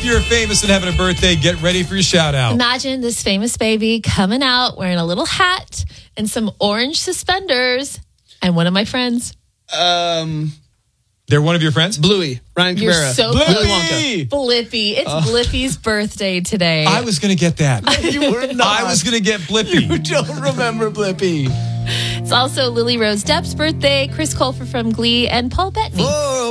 If you're famous and having a birthday, get ready for your shout out. Imagine this famous baby coming out wearing a little hat and some orange suspenders. And one of my friends. They're one of your friends? Bluey. Ryan You're Cabrera. so Blippi! Blippi. Blippi. It's Blippi's birthday today. I was going to get that. You were not. I was going to get Blippi. You don't remember Blippi. It's also Lily Rose Depp's birthday, Chris Colfer from Glee, and Paul Bettany. Whoa.